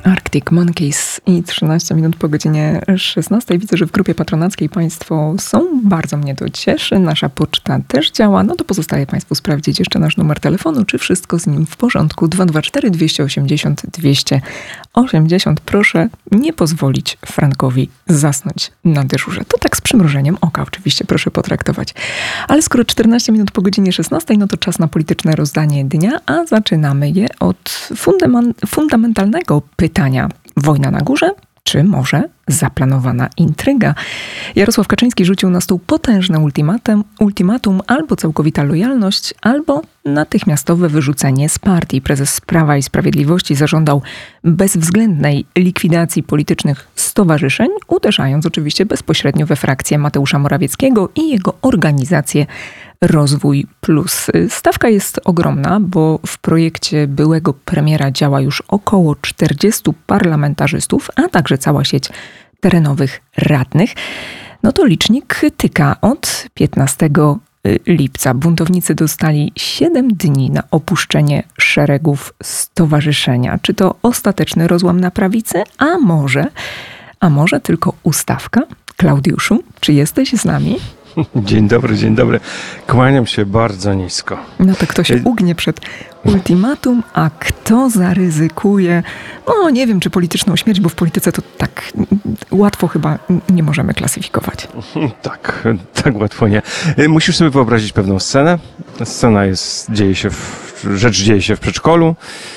Arctic Monkeys i 13 minut po godzinie 16. Widzę, że w grupie patronackiej Państwo są. Bardzo mnie to cieszy. Nasza poczta też działa. No to pozostaje Państwu sprawdzić jeszcze nasz numer telefonu, czy wszystko z nim w porządku. 224 280 280. Proszę nie pozwolić Frankowi zasnąć na dyżurze. To tak z przymrużeniem oka oczywiście proszę potraktować. Ale skoro 14 minut po godzinie 16, no to czas na polityczne rozdanie dnia, a zaczynamy je od fundamentalnego pytania. Wojna na górze? Czy może zaplanowana intryga? Jarosław Kaczyński rzucił na stół potężne ultimatum, albo całkowita lojalność, albo natychmiastowe wyrzucenie z partii. Prezes Prawa i Sprawiedliwości zażądał bezwzględnej likwidacji politycznych stowarzyszeń, uderzając oczywiście bezpośrednio we frakcję Mateusza Morawieckiego i jego organizację Rozwój Plus. Stawka jest ogromna, bo w projekcie byłego premiera działa już około 40 parlamentarzystów, a także cała sieć terenowych radnych. No to licznik tyka od 15 lipca. Buntownicy dostali 7 dni na opuszczenie szeregów stowarzyszenia. Czy to ostateczny rozłam na prawicy? A może tylko ustawka? Klaudiuszu, czy jesteś z nami? Dzień dobry. Kłaniam się bardzo nisko. No to kto się ugnie przed ultimatum, a kto zaryzykuje, no nie wiem, czy polityczną śmierć, bo w polityce to tak łatwo chyba nie możemy klasyfikować. Tak łatwo nie. Musisz sobie wyobrazić pewną scenę. Scena rzecz dzieje się w przedszkolu.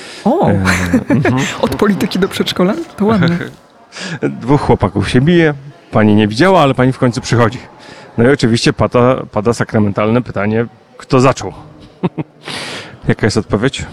Od polityki do przedszkola? To ładnie. 2 chłopaków się bije, pani nie widziała, ale pani w końcu przychodzi. No i oczywiście pada sakramentalne pytanie, kto zaczął? Jaka jest odpowiedź?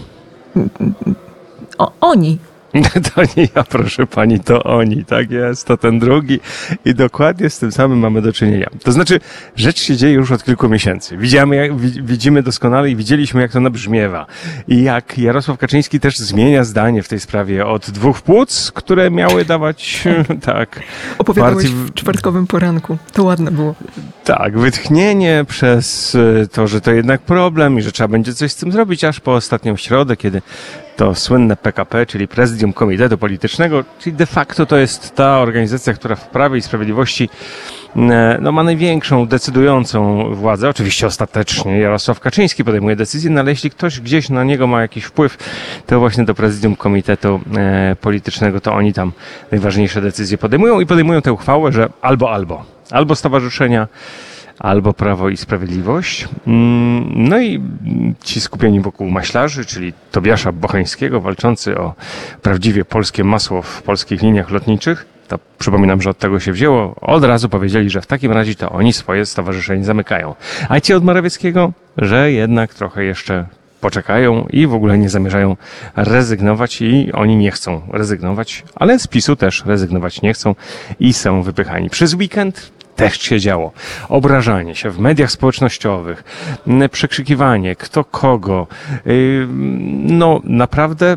Oni. To nie ja, proszę pani, to oni, tak jest, to ten drugi i dokładnie z tym samym mamy do czynienia. To znaczy, rzecz się dzieje już od kilku miesięcy. Widzimy doskonale i widzieliśmy, jak to nabrzmiewa. I jak Jarosław Kaczyński też zmienia zdanie w tej sprawie od 2 płuc, które miały dawać, tak. Opowiadałeś w czwartkowym poranku, to ładne było. Tak, wytchnienie przez to, że to jednak problem i że trzeba będzie coś z tym zrobić, aż po ostatnią środę, kiedy to słynne PKP, czyli Prezydium Komitetu Politycznego, czyli de facto to jest ta organizacja, która w Prawie i Sprawiedliwości ma największą, decydującą władzę. Oczywiście ostatecznie Jarosław Kaczyński podejmuje decyzję, no ale jeśli ktoś gdzieś na niego ma jakiś wpływ, to właśnie do Prezydium Komitetu Politycznego to oni tam najważniejsze decyzje podejmują i podejmują tę uchwałę, że albo stowarzyszenia, albo Prawo i Sprawiedliwość. No i ci skupieni wokół maślarzy, czyli Tobiasza Bocheńskiego, walczący o prawdziwie polskie masło w polskich liniach lotniczych, to przypominam, że od tego się wzięło, od razu powiedzieli, że w takim razie to oni swoje stowarzyszenie zamykają. A ci od Morawieckiego, że jednak trochę jeszcze poczekają i w ogóle nie zamierzają rezygnować i oni nie chcą rezygnować, ale z PiS-u też rezygnować nie chcą i są wypychani. Przez weekend też się działo. Obrażanie się w mediach społecznościowych, przekrzykiwanie, kto kogo. No naprawdę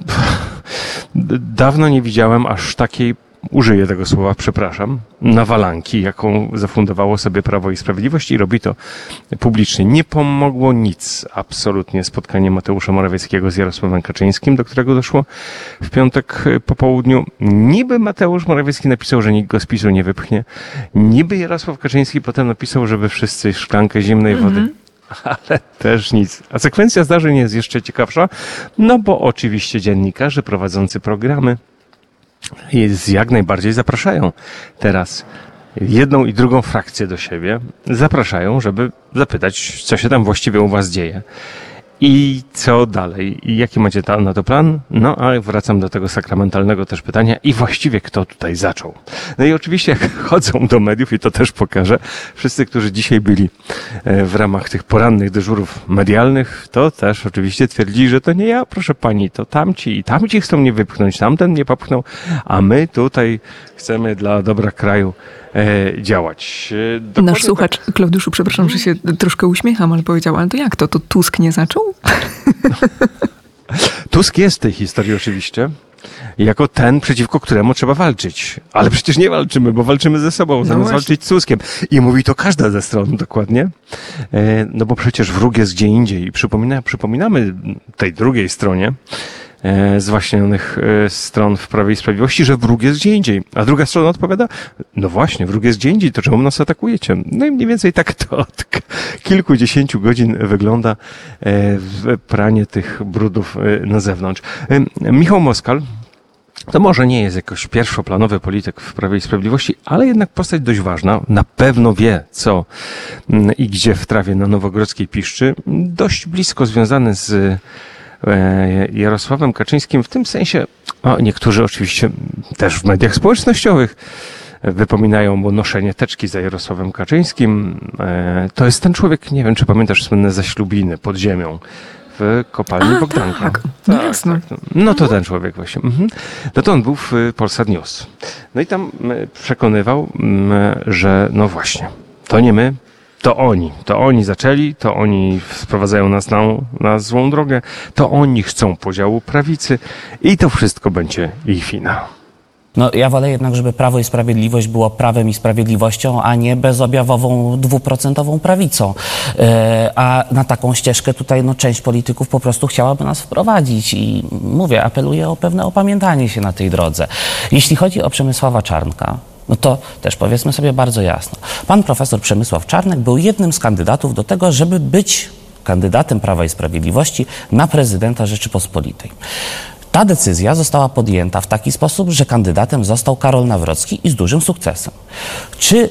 dawno nie widziałem aż takiej, użyję tego słowa, przepraszam, nawalanki, jaką zafundowało sobie Prawo i Sprawiedliwość i robi to publicznie. Nie pomogło nic absolutnie spotkanie Mateusza Morawieckiego z Jarosławem Kaczyńskim, do którego doszło w piątek po południu. Niby Mateusz Morawiecki napisał, że nikt go z PiS-u nie wypchnie. Niby Jarosław Kaczyński potem napisał, żeby wszyscy szklankę zimnej wody. Ale też nic. A sekwencja zdarzeń jest jeszcze ciekawsza, no bo oczywiście dziennikarze prowadzący programy jak najbardziej zapraszają teraz jedną i drugą frakcję do siebie. Zapraszają, żeby zapytać, co się tam właściwie u was dzieje. I co dalej? I jaki macie na to plan? No, a wracam do tego sakramentalnego też pytania. I właściwie kto tutaj zaczął? No i oczywiście jak chodzą do mediów, i to też pokażę, wszyscy, którzy dzisiaj byli w ramach tych porannych dyżurów medialnych, to też oczywiście twierdzili, że to nie ja, proszę pani, to tamci chcą mnie wypchnąć, tamten mnie popchnął, a my tutaj chcemy dla dobra kraju działać. Dokładnie. Nasz słuchacz, Klaudiuszu, przepraszam, że się troszkę uśmiecham, ale powiedział, ale to jak to Tusk nie zaczął? Tusk jest w tej historii oczywiście jako ten, przeciwko któremu trzeba walczyć. Ale przecież nie walczymy, bo walczymy ze sobą, zamiast walczyć z Tuskiem. I mówi to każda ze stron dokładnie. No bo przecież wróg jest gdzie indziej. I przypominamy tej drugiej stronie, zwaśnionych stron w Prawie i Sprawiedliwości, że wróg jest gdzie indziej. A druga strona odpowiada, no właśnie, wróg jest gdzie indziej, to czemu nas atakujecie? No i mniej więcej tak to od kilkudziesięciu godzin wygląda pranie tych brudów na zewnątrz. Michał Moskal to może nie jest jakoś pierwszoplanowy polityk w Prawie i Sprawiedliwości, ale jednak postać dość ważna. Na pewno wie, co i gdzie w trawie na Nowogrodzkiej piszczy. Dość blisko związany z Jarosławem Kaczyńskim, w tym sensie, niektórzy oczywiście też w mediach społecznościowych wypominają mu noszenie teczki za Jarosławem Kaczyńskim. To jest ten człowiek, nie wiem, czy pamiętasz słynne zaślubiny pod ziemią w kopalni Bogdanka. Tak, no jasne. Tak. No to ten człowiek właśnie. No to on był w Polsat News. No i tam przekonywał, że no właśnie, to nie my, to oni zaczęli, to oni sprowadzają nas na złą drogę, to oni chcą podziału prawicy i to wszystko będzie ich wina. No, ja wolę jednak, żeby Prawo i Sprawiedliwość było prawem i sprawiedliwością, a nie bezobjawową 2% prawicą. A na taką ścieżkę tutaj część polityków po prostu chciałaby nas wprowadzić i mówię, apeluję o pewne opamiętanie się na tej drodze. Jeśli chodzi o Przemysława Czarnka, no to też powiedzmy sobie bardzo jasno. Pan profesor Przemysław Czarnek był jednym z kandydatów do tego, żeby być kandydatem Prawa i Sprawiedliwości na prezydenta Rzeczypospolitej. Ta decyzja została podjęta w taki sposób, że kandydatem został Karol Nawrocki i z dużym sukcesem. Czy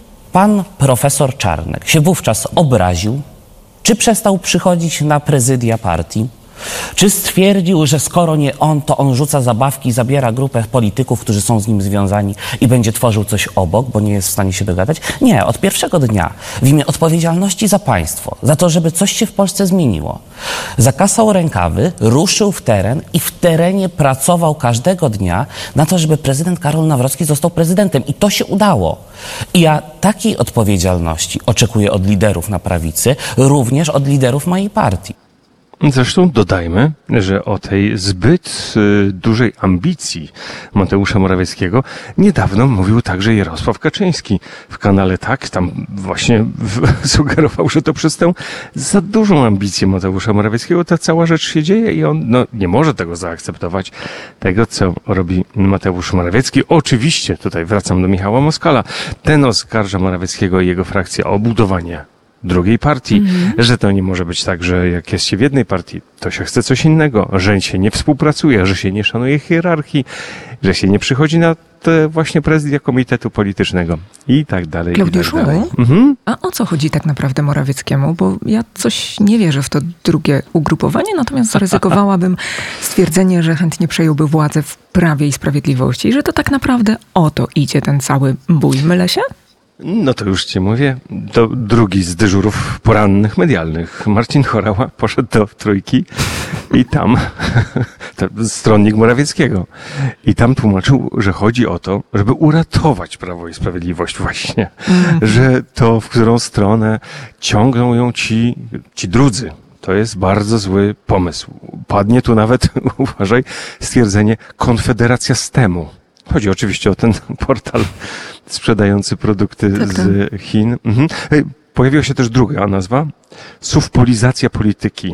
pan profesor Czarnek się wówczas obraził? Czy przestał przychodzić na prezydia partii? Czy stwierdził, że skoro nie on, to on rzuca zabawki, zabiera grupę polityków, którzy są z nim związani i będzie tworzył coś obok, bo nie jest w stanie się dogadać? Nie, od pierwszego dnia w imię odpowiedzialności za państwo, za to, żeby coś się w Polsce zmieniło, zakasał rękawy, ruszył w teren i w terenie pracował każdego dnia na to, żeby prezydent Karol Nawrocki został prezydentem. I to się udało. I ja takiej odpowiedzialności oczekuję od liderów na prawicy, również od liderów mojej partii. Zresztą dodajmy, że o tej zbyt dużej ambicji Mateusza Morawieckiego niedawno mówił także Jarosław Kaczyński w kanale Tak. Tam właśnie sugerował, że to przez tę za dużą ambicję Mateusza Morawieckiego ta cała rzecz się dzieje i on nie może tego zaakceptować, tego co robi Mateusz Morawiecki. Oczywiście, tutaj wracam do Michała Moskala, ten oskarża Morawieckiego i jego frakcję o budowanie drugiej partii, że to nie może być tak, że jak jest się w jednej partii, to się chce coś innego, że się nie współpracuje, że się nie szanuje hierarchii, że się nie przychodzi na te właśnie prezydia komitetu politycznego i tak dalej. Klaudiuszu, a o co chodzi tak naprawdę Morawieckiemu? Bo ja coś nie wierzę w to drugie ugrupowanie, natomiast zaryzykowałabym stwierdzenie, że chętnie przejąłby władzę w Prawie i Sprawiedliwości i że to tak naprawdę o to idzie ten cały bój. Mylę się? No to już ci mówię, to drugi z dyżurów porannych medialnych. Marcin Horała poszedł do Trójki i tam, stronnik Morawieckiego, i tam tłumaczył, że chodzi o to, żeby uratować Prawo i Sprawiedliwość właśnie. Że to, w którą stronę ciągną ją ci drudzy. To jest bardzo zły pomysł. Padnie tu nawet, uważaj, stwierdzenie Konfederacja STEM-u. Chodzi oczywiście o ten portal sprzedający produkty z Chin. Pojawiła się też druga nazwa. Sufpolizacja polityki.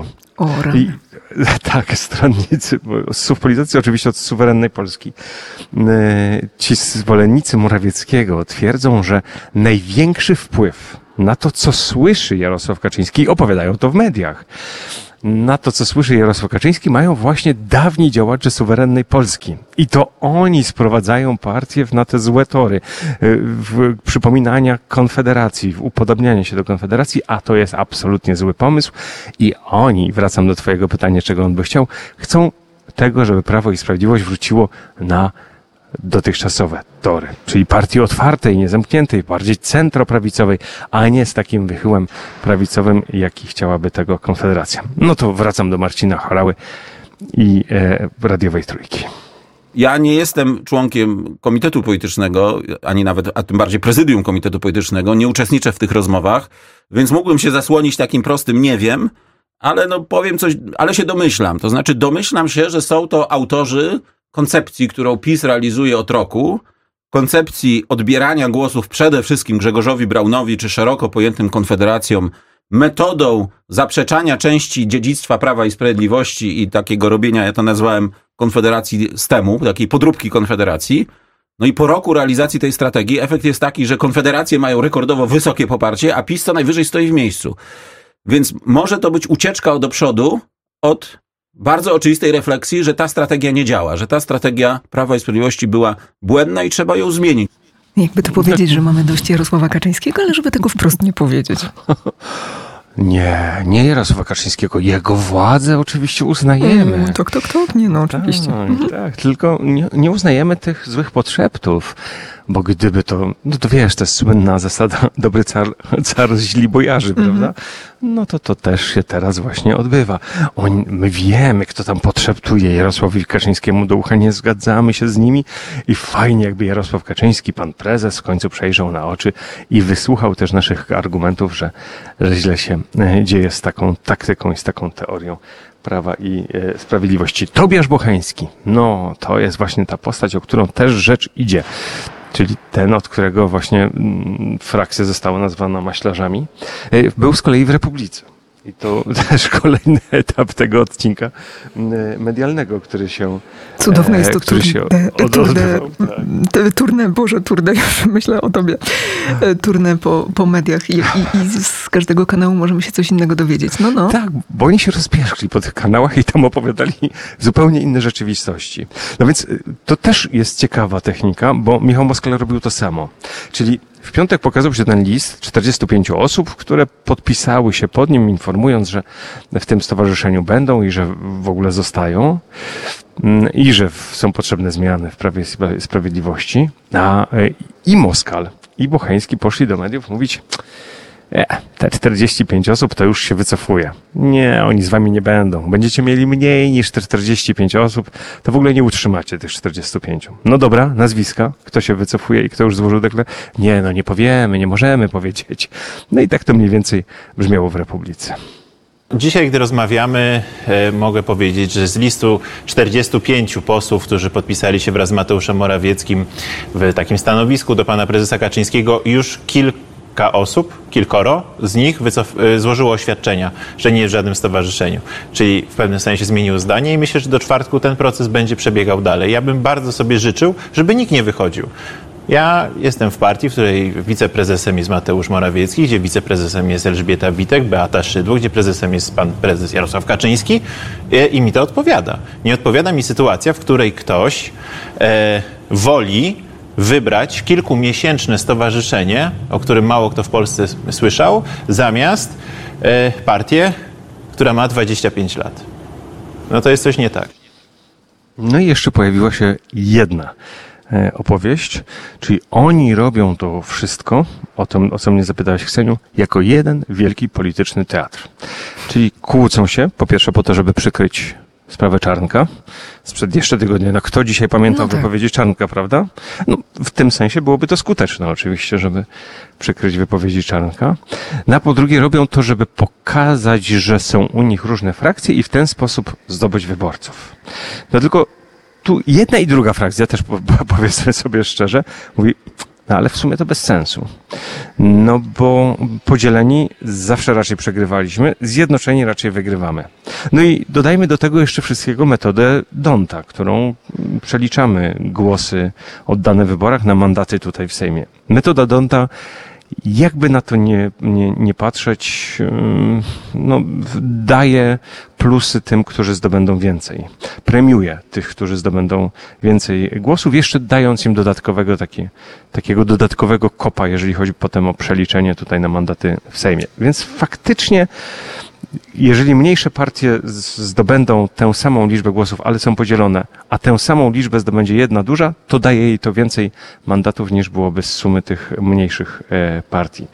Tak, stronnicy. Sufpolizacja oczywiście od suwerennej Polski. Ci zwolennicy Morawieckiego twierdzą, że największy wpływ na to, co słyszy Jarosław Kaczyński, opowiadają to w mediach, na to, co słyszy Jarosław Kaczyński, mają właśnie dawni działacze suwerennej Polski. I to oni sprowadzają partię na te złe tory, w przypominania Konfederacji, w upodobnianie się do Konfederacji, a to jest absolutnie zły pomysł. I oni, wracam do twojego pytania, czego on by chciał, chcą tego, żeby Prawo i Sprawiedliwość wróciło na dotychczasowe tory, czyli partii otwartej, niezamkniętej, bardziej centroprawicowej, a nie z takim wychyłem prawicowym, jaki chciałaby tego Konfederacja. No to wracam do Marcina Horały i radiowej Trójki. Ja nie jestem członkiem komitetu politycznego, ani nawet, a tym bardziej prezydium komitetu politycznego, nie uczestniczę w tych rozmowach, więc mógłbym się zasłonić takim prostym nie wiem, ale powiem coś, ale się domyślam. To znaczy domyślam się, że są to autorzy koncepcji, którą PiS realizuje od roku, koncepcji odbierania głosów przede wszystkim Grzegorzowi Braunowi czy szeroko pojętym konfederacjom metodą zaprzeczania części dziedzictwa Prawa i Sprawiedliwości i takiego robienia, ja to nazwałem konfederacji STEM-u, takiej podróbki konfederacji. No i po roku realizacji tej strategii efekt jest taki, że konfederacje mają rekordowo wysokie poparcie, a PiS co najwyżej stoi w miejscu. Więc może to być ucieczka do przodu od bardzo oczywistej refleksji, że ta strategia nie działa, że ta strategia Prawa i Sprawiedliwości była błędna i trzeba ją zmienić. Jakby to powiedzieć, że mamy dość Jarosława Kaczyńskiego, ale żeby tego wprost nie powiedzieć. Nie Jarosława Kaczyńskiego. Jego władzę oczywiście uznajemy. Tak, nie no, oczywiście. Tak, tylko nie uznajemy tych złych podszeptów, bo gdyby to, no to wiesz, to jest słynna zasada, dobry car źli bojarzy, prawda? No to też się teraz właśnie odbywa. My wiemy, kto tam podszeptuje Jarosławowi Kaczyńskiemu do ucha, nie zgadzamy się z nimi i fajnie, jakby Jarosław Kaczyński, pan prezes, w końcu przejrzał na oczy i wysłuchał też naszych argumentów, że źle się dzieje z taką taktyką i z taką teorią Prawa i Sprawiedliwości. Tobiasz Bocheński, no to jest właśnie ta postać, o którą też rzecz idzie. Czyli ten, od którego właśnie frakcja została nazwana maślarzami, był z kolei w Republice. I to też kolejny etap tego odcinka medialnego, który się cudowne jest to tournée, już myślę o tobie. Tournée po mediach i z każdego kanału możemy się coś innego dowiedzieć. No. Tak, bo oni się rozpierzchli po tych kanałach i tam opowiadali zupełnie inne rzeczywistości. No więc to też jest ciekawa technika, bo Michał Moskal robił to samo. Czyli w piątek pokazał się ten list 45 osób, które podpisały się pod nim, informując, że w tym stowarzyszeniu będą i że w ogóle zostają i że są potrzebne zmiany w Prawie i Sprawiedliwości. I Moskal, i Bocheński poszli do mediów mówić: te 45 osób to już się wycofuje. Nie, oni z wami nie będą. Będziecie mieli mniej niż te 45 osób, to w ogóle nie utrzymacie tych 45. No dobra, nazwiska, kto się wycofuje i kto już złożył deklarację? Nie, nie powiemy, nie możemy powiedzieć. No i tak to mniej więcej brzmiało w Republice. Dzisiaj, gdy rozmawiamy, mogę powiedzieć, że z listu 45 posłów, którzy podpisali się wraz z Mateuszem Morawieckim w takim stanowisku do pana prezesa Kaczyńskiego, już kilkoro z nich złożyło oświadczenia, że nie jest w żadnym stowarzyszeniu. Czyli w pewnym sensie zmienił zdanie i myślę, że do czwartku ten proces będzie przebiegał dalej. Ja bym bardzo sobie życzył, żeby nikt nie wychodził. Ja jestem w partii, w której wiceprezesem jest Mateusz Morawiecki, gdzie wiceprezesem jest Elżbieta Witek, Beata Szydło, gdzie prezesem jest pan prezes Jarosław Kaczyński i mi to odpowiada. Nie odpowiada mi sytuacja, w której ktoś woli wybrać kilkumiesięczne stowarzyszenie, o którym mało kto w Polsce słyszał, zamiast partię, która ma 25 lat. No to jest coś nie tak. No i jeszcze pojawiła się jedna opowieść, czyli oni robią to wszystko, o co mnie zapytałeś, Kseniu, jako jeden wielki polityczny teatr. Czyli kłócą się, po pierwsze po to, żeby przykryć sprawę Czarnka. Sprzed jeszcze tygodnia. No kto dzisiaj pamięta o wypowiedzi Czarnka, prawda? No w tym sensie byłoby to skuteczne oczywiście, żeby przykryć wypowiedzi Czarnka. A po drugie robią to, żeby pokazać, że są u nich różne frakcje i w ten sposób zdobyć wyborców. No tylko tu jedna i druga frakcja, też powiedzmy sobie szczerze, mówi: no ale w sumie to bez sensu. No bo podzieleni zawsze raczej przegrywaliśmy, zjednoczeni raczej wygrywamy. No i dodajmy do tego jeszcze wszystkiego metodę D'Hondta, którą przeliczamy głosy oddane w wyborach na mandaty tutaj w Sejmie. Metoda D'Hondta, jakby na to nie patrzeć, no, daje plusy tym, którzy zdobędą więcej. Premiuje tych, którzy zdobędą więcej głosów, jeszcze dając im takiego dodatkowego kopa, jeżeli chodzi potem o przeliczenie tutaj na mandaty w Sejmie. Więc faktycznie, jeżeli mniejsze partie zdobędą tę samą liczbę głosów, ale są podzielone, a tę samą liczbę zdobędzie jedna duża, to daje jej to więcej mandatów niż byłoby z sumy tych mniejszych partii.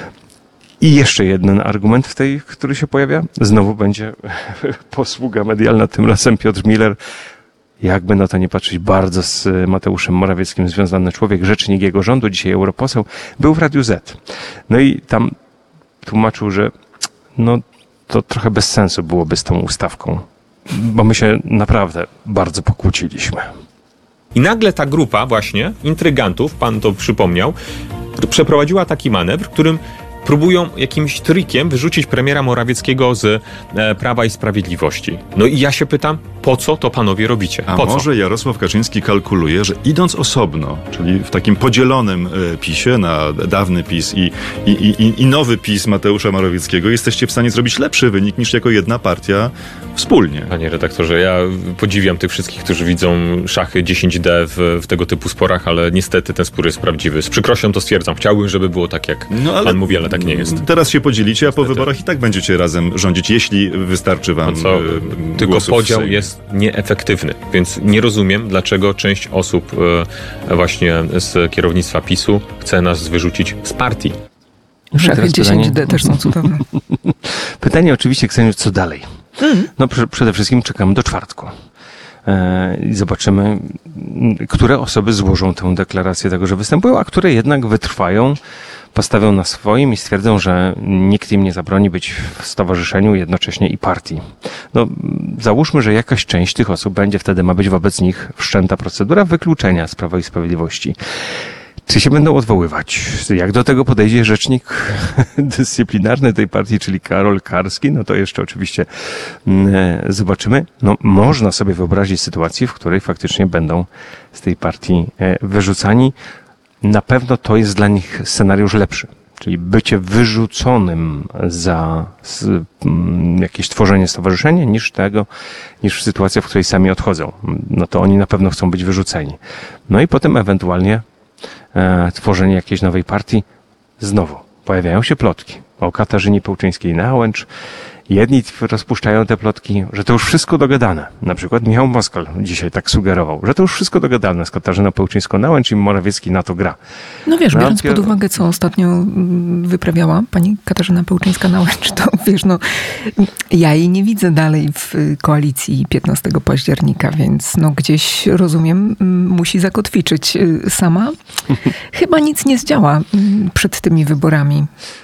I jeszcze jeden argument który się pojawia. Znowu będzie posługa medialna, tym razem Piotr Miller. Jakby na to nie patrzeć, bardzo z Mateuszem Morawieckim związany człowiek, rzecznik jego rządu, dzisiaj europoseł, był w Radiu Z. No i tam tłumaczył, że no to trochę bez sensu byłoby z tą ustawką, bo my się naprawdę bardzo pokłóciliśmy. I nagle ta grupa właśnie intrygantów, pan to przypomniał, przeprowadziła taki manewr, w którym próbują jakimś trikiem wyrzucić premiera Morawieckiego z Prawa i Sprawiedliwości. No i ja się pytam, po co to panowie robicie? A Po co? może Jarosław Kaczyński kalkuluje, że idąc osobno, czyli w takim podzielonym PiS-ie na dawny PiS i nowy PiS Mateusza Morawieckiego, jesteście w stanie zrobić lepszy wynik niż jako jedna partia wspólnie. Panie redaktorze, ja podziwiam tych wszystkich, którzy widzą szachy 10D w tego typu sporach, ale niestety ten spór jest prawdziwy. Z przykrością to stwierdzam. Chciałbym, żeby było tak, jak pan mówi, ale tak nie jest. Teraz się podzielicie, a po wyborach i tak będziecie razem rządzić, jeśli wystarczy wam Tylko głosów w podział Sejmie. jest nieefektywny, więc nie rozumiem, dlaczego część osób właśnie z kierownictwa PiS-u chce nas wyrzucić z partii. Szachy Teraz 10D też są cudowne. Pytanie oczywiście, Kseniu, co dalej? No przede wszystkim czekamy do czwartku. I zobaczymy, które osoby złożą tę deklarację tego, że występują, a które jednak wytrwają, postawią na swoim i stwierdzą, że nikt im nie zabroni być w stowarzyszeniu, jednocześnie i partii. No, załóżmy, że jakaś część tych osób będzie wtedy, ma być wobec nich wszczęta procedura wykluczenia z Prawa i Sprawiedliwości. Czy się będą odwoływać? Jak do tego podejdzie rzecznik dyscyplinarny tej partii, czyli Karol Karski? No to jeszcze oczywiście zobaczymy. No, można sobie wyobrazić sytuację, w której faktycznie będą z tej partii wyrzucani. Na pewno to jest dla nich scenariusz lepszy. Czyli bycie wyrzuconym za jakieś tworzenie stowarzyszenia niż sytuacja, w której sami odchodzą. No to oni na pewno chcą być wyrzuceni. No i potem ewentualnie tworzenie jakiejś nowej partii. Znowu pojawiają się plotki o Katarzynie Pełczyńskiej-Nałęcz. Jedni rozpuszczają te plotki, że to już wszystko dogadane. Na przykład Michał Moskal dzisiaj tak sugerował, że to już wszystko dogadane z Katarzyną Pełczyńską-Nałęcz i Morawiecki na to gra. No wiesz, biorąc pod uwagę, co ostatnio wyprawiała pani Katarzyna Pełczyńska-Nałęcz, to wiesz, no ja jej nie widzę dalej w koalicji 15 października, więc no gdzieś, rozumiem, musi zakotwiczyć sama. Chyba nic nie zdziała przed tymi wyborami.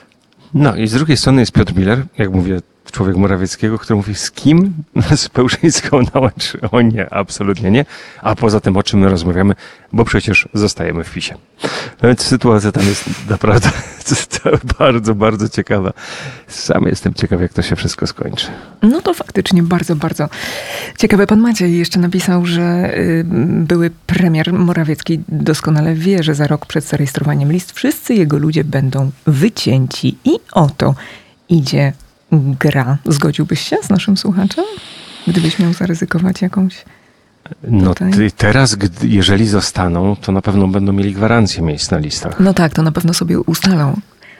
No i z drugiej strony jest Piotr Miller, jak mówię, człowiek Morawieckiego, który mówi, z kim? Z Pełczyńską-Nałęcz? O nie, absolutnie nie. A poza tym, o czym my rozmawiamy, bo przecież zostajemy w PiS-ie. No więc sytuacja tam jest naprawdę bardzo, bardzo ciekawa. Sam jestem ciekaw, jak to się wszystko skończy. No to faktycznie bardzo, bardzo ciekawe. Pan Maciej jeszcze napisał, że były premier Morawiecki doskonale wie, że za rok przed zarejestrowaniem list wszyscy jego ludzie będą wycięci. I oto idzie gra. Zgodziłbyś się z naszym słuchaczem? Gdybyś miał zaryzykować jakąś No tutaj? teraz, jeżeli zostaną, to na pewno będą mieli gwarancję miejsc na listach. No tak, to na pewno sobie ustalą.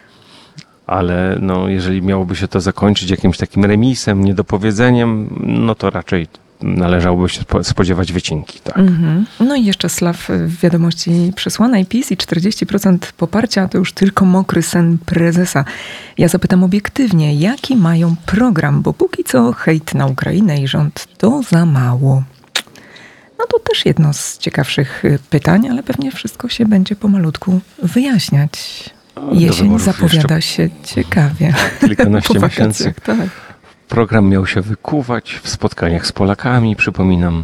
Ale no, jeżeli miałoby się to zakończyć jakimś takim remisem, niedopowiedzeniem, no to raczej należałoby się spodziewać wycinki. Tak. No i jeszcze Slaw w wiadomości przesłanej PiS i 40% poparcia to już tylko mokry sen prezesa. Ja zapytam obiektywnie, jaki mają program, bo póki co hejt na Ukrainę i rząd to za mało. No to też jedno z ciekawszych pytań, ale pewnie wszystko się będzie pomalutku wyjaśniać. Jesień wyborów zapowiada się ciekawie. Kilkanaście Po miesięcy. wakacjach, tak. Program miał się wykuwać w spotkaniach z Polakami, przypominam.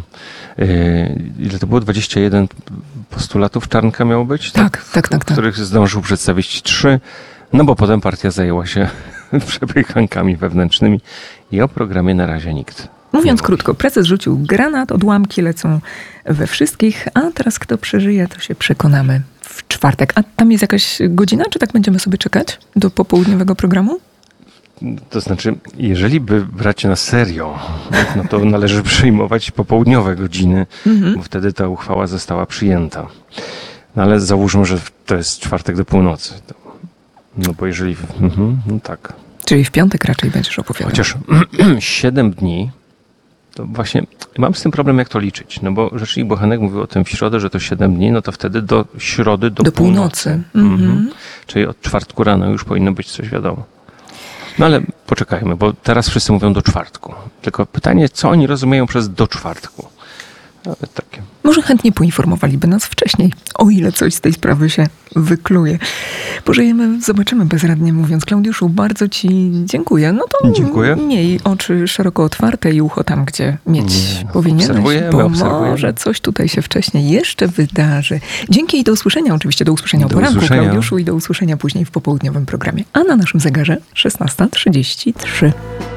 Ile to było? 21 postulatów Czarnka miało być? Tak. Których zdążył przedstawić 3, no bo potem partia zajęła się przepychankami wewnętrznymi i o programie na razie nikt. Mówiąc krótko, prezes rzucił granat, odłamki lecą we wszystkich, a teraz kto przeżyje, to się przekonamy w czwartek. A tam jest jakaś godzina, czy tak będziemy sobie czekać do popołudniowego programu? To znaczy, jeżeli by brać na serio, no to należy przyjmować popołudniowe godziny, bo wtedy ta uchwała została przyjęta. No ale załóżmy, że to jest czwartek do północy. No bo jeżeli... no tak. Czyli w piątek raczej będziesz opowiadał. Chociaż 7 dni, to właśnie mam z tym problem, jak to liczyć. No bo rzecznik Bochenek mówił o tym w środę, że to 7 dni, no to wtedy do środy do północy. Czyli od czwartku rano już powinno być coś wiadomo. No ale poczekajmy, bo teraz wszyscy mówią do czwartku. Tylko pytanie, co oni rozumieją przez do czwartku? Nawet takie. Może chętnie poinformowaliby nas wcześniej, o ile coś z tej sprawy się wykluje. Pożyjemy, zobaczymy, bezradnie mówiąc. Klaudiuszu, bardzo ci dziękuję. No to dziękuję. Miej oczy szeroko otwarte i ucho tam, gdzie mieć powinieneś, bo może coś tutaj się wcześniej jeszcze wydarzy. Dzięki i do usłyszenia. Oczywiście do usłyszenia o poranku, Klaudiuszu, i do usłyszenia później w popołudniowym programie. A na naszym zegarze 16:33.